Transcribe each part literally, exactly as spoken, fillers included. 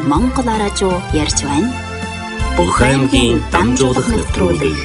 Монгол радио ярьж байна. Бүх аймгийн дамжуулах нэвтрүүлэг.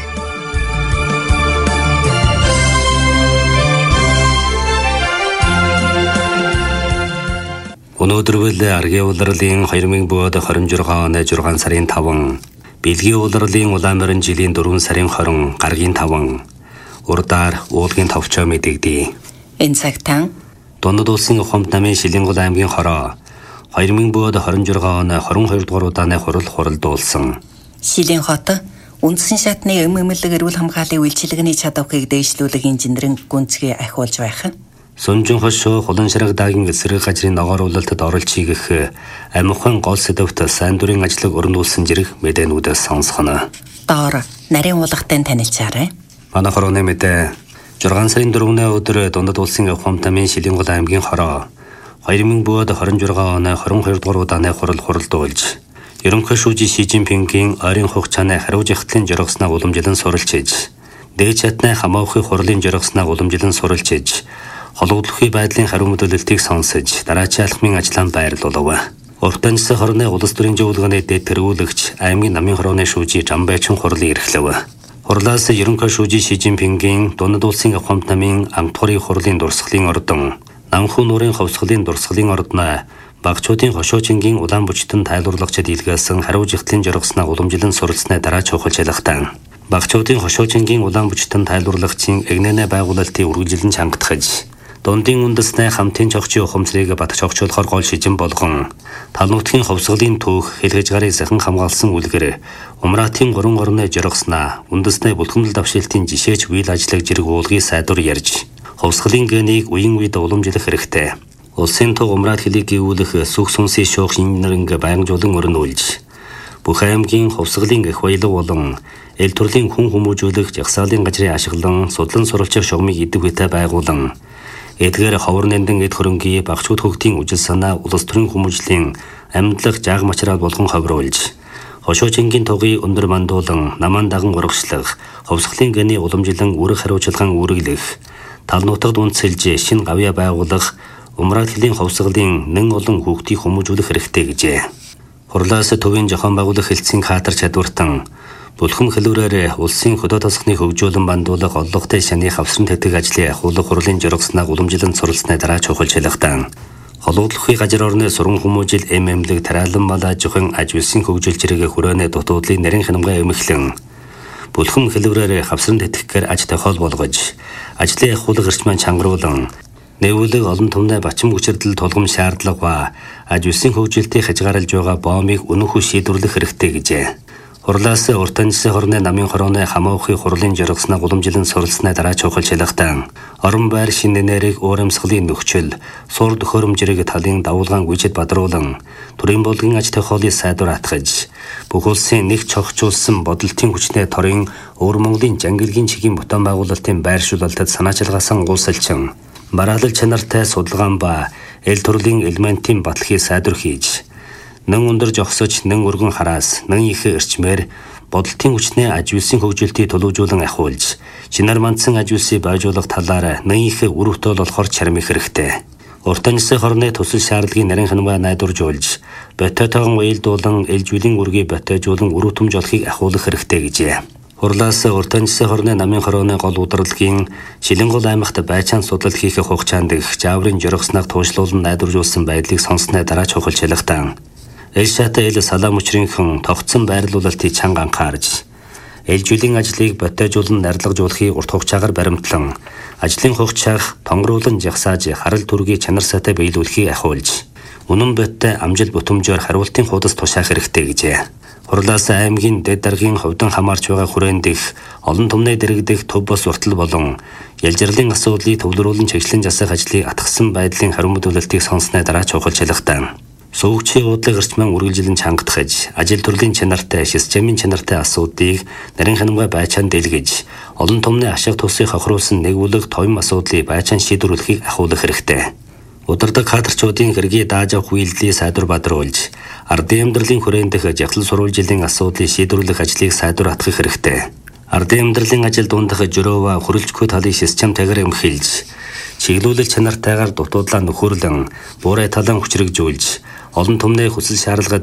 Өнөөдөр үл аргийн улирлын хоёр мың двадцать шесть оны зургаан сарын таван, бэлгийн улирлын улаан морин жилийн дөрвөн сарын хорин гаргийн таван, урдаар уулгийн товчоо мэдэгдээ. Энэ цагтаа Дундад улсын ухамд намын Шилэнгол аймгийн хороо хоёр мың двадцать шесть оны двадцать хоёр дугаар удааны хурал хуралдуулсан. Шилэн хот үндсэн шатны эмэмлэг эрүүл хамгааллын үйлчилгээний чадварыг дээшлүүлэх инженерийн гүнзгий ахиулж байх. Сүнжин хошоо хулан ширэг даагийн эсрэг гажрын ногоорулалтад оролж хийгэх амихан гол сэдвт сайн дурын ажлыг өрнүүлсэн зэрэг мэдээнүүдээс сонсгоно. Доор нарийн уулгатай танилцаарай. Манай хорооны мэдээ зургаан сарын дөрөвний өдөр Дундад улсын ухамд намын Шилэнгол аймгийн хороо хоёр мың двадцать шесть оны двадцать хоёр дугаар удааны хурал хуралдуулж, ерөнхий шүүжи Ши Жинпингийн ойрын хугацааны хариу жагтлын жоргосноо уламжлан суралж иж, дээд чатны хамаахын хурлын жоргосноо уламжлан суралж иж, холбогдлохын байдлын хариу мэдээллийг сонсож, дараачийн алхмын ажлаанд байрлуулав. Уртанчсан хорны улс төрийн зөвлөгөөний дэд тэргүүлэгч аймгийн намын хорооны шүүжи Жамбайчин хурлын эрхлэв. Хурлаас ерөнхий шүүжи Ши Жинпингийн Дундад улсын ухамд намын амтхурын хурлын дурсгалын ордон, Намхүү нуурын ховсгалын дурсгалын ордноо багчуудын хошоочингийн улаан бүчтэн тайлбарлагчид илгээсэн хариу жагтлын жоргосноо уламжлан суралцсны дараа чухал шалгалтаа. Багчуудын хошоочингийн улаан бүчтэн тайлбарлагчийн эгнэнэ байгуулалтын үргэлжлэн чангатгаж, дундын үндэснээ хамтын чогчийн ухамсарыг бат чогчуулахар гол шижин болгон, тал нутгийн ховсгалын түүх хэлгэж гарыг захин хамгаалсан үлгэр, Умраатын гурван горны жоргосноо үндэснээ бүлхэмдэл давшилтын жишээч үйл ажиллагааг зэрэг уулгыг сайдвар ярьж, ховсгалын гэнийг үеийн үед уламжлах хэрэгтэй. Улсын туг умраад хэлийг гүйүүлэх сүх сүнсийн шуух инженеринг байнгжуулан өрнүүлж, бүх аймгийн ховсгалын эх баялаг болон эл төрлийн хүн хүмүүжүүлэх жагсаалын гажрын ашиглан судлан сурвалжих шугамыг идэв хөтэй байгуулан, эдгээр ховор нандин эд хөрөнгийн багчууд хөгтийн үжил санаа улс төрийн хүмүүжлийн амьдлах жааг мачраад болгон ховруулж, хошоочингийн тугыг өндөр мандуулан наман даган урагшлах, ховсгалын гэний уламжлан үүрэг хариуцлаган үүрэглэх, тал нутагт үнцэлж шин гавья байгуулах, умраад хэлийн ховсгалын нэн олон хүүхдийг хүмүүжүүлэх хэрэгтэй гэжээ. Хурлаас төвийн зохион байгуулах хэлтсийн хатар чадвартан, бүлхэм хэлүүрээр улсын хөдөө тосгоны хөгжүүлэн бандуулах олонхтой шаны хавсран тэтгэх ажлын ахуулах хурлын жоргосноо уламжлан суралцсны дараа чухал шалгалтаа. Холбогдлохын гажир орны суран хүмүүжил эмэмлэг тараалан мала жохин аж үйлсийн хөгжил зэрэг хүрээний дутуудлын нарийн хянамгай эмхлэн, бүлхэм хэлүүрээр хавсран тэтгэхээр аж тохиол болгож, ажлын ахуулах эрчмэн чангаруулан, нэвлэг олон түмний бачим хүчирдэл тулгам шаардлага ба аж үйлсийн хөгжилтийг хязгаарлаж байгаа боомыг өнөөхөө шийдвэрлэх хэрэгтэй гэжээ. Хурлаас уртанчсан хорны намын хорооны хамаахын хурлын жоргосноо уламжлан суралцсны дараа чухал шалгалтаа. Орон байр шинэ нэрийг уурамсгалын нөхцөл, сур төхөөрөмжрийг талын давуулгаан гүйцэд бадруулан, төрийн болгон аж тохиолыг сайдвар атгаж, бүх улсын нэг чогчулсан бодолтын хүчний торын өвөр Монголын жангилгийн чигийн бутан байгуулалтын байршуулалтад санаачилгаасан гуулсалчин, бараалал чанартай судалгаан ба эл төрлийн элементийн баталхыг сайдвар хийж, нэн өндөр жогсож, нэн өргөн хараас, нэн их эрчмээр бодолтын хүчний аж үйлсийн хөгжилтийг төлөвжүүлэн ахиулж, чинар мандсан аж үйлсийг байжуулах талаар нэн их үр хөтөл болохоор чармих хэрэгтэй. Уртанчсан хорны төсөл шаардлагын нарийн хянамгай найдваржуулж, ботоотойгон уялдуулан элжүүлийн үргийг ботоожуулан үр хөтөмж олохыг ахиулах хэрэгтэй гэжээ. Хурлаас уртанчсан хорны намын хорооны гол удирдлагын Шилэнгол аймагт байчаан судлал хийх хугацаанд их жааврын жоргосныг туушлуулан найдваржуулсан байдлыг сонссны дараа чухал шалгалтаа. Эл шатаа эл салаам учрынхан тогтсон байрлуулалтыг чанга анхаарж, элжүүлийн ажлыг ботоожуулан нарлагжуулахыг урт хугацаагаар баримтлан, ажлын хугацааг тонгруулан жагсааж харал түргийг чанар сайтай биелүүлэхийг ахиулж, үнэн бодтой амжил бүтэмжээр хариултын хуудас тушаах хэрэгтэй гэжээ. Хурлаас аймгийн дэд даргын ховдон хамаарч байгаа хүрээнд их олон түмний дэрэгдэх төв бос уртал болон ялжирлын асуудлыг төвлөрүүлэн чиглэн засах ажлыг атгсан байдлын хариу мэдүүлэлтийг сонссны дараа чухал шалгалтаа. Суугчийн уудлага эрчмэн үргэлжлэн чангатгаж, ажил төрлийн чанартай, системийн чанартай асуудыг нарийн хянамгай байчаан дэлгэж, олон түмний ашиг тусыг хохируулсан нэгүүлэг товим асуудлыг байчаан шийдвэрлэхийг ахиулах хэрэгтэй. Удирдаг кадрчуудын хэргийг дааж авах үйлдэлийг сайдвар бадруулж, ардын амьдралын хүрээнд дэх жагтлал сурвалжилын асуудлыг шийдвэрлэх ажлыг сайдвар атгах хэрэгтэй. Ардын амьдралын ажил дундах жөрөөва хүрэлцгүй талын системтэйгээр эмхэлж, чиглүүлэл чанартайгаар дутуудлаа нөхөрлөн, буурай талан хүчрэгжүүлж, олон түмний хүсэл шаардлага